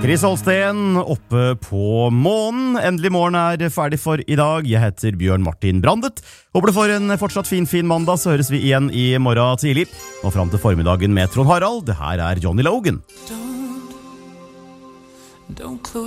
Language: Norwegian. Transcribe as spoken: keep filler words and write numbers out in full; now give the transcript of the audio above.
Chris Holsten oppe på månen. Endelig morgen er ferdig for i dag. Jeg heter Bjørn Martin Brandet. Håper du får en fortsatt fin, fin mandag, så høres vi igjen i morgen tidlig. Og frem til formiddagen med Trond Harald. Det her er Johnny Logan. Don't, don't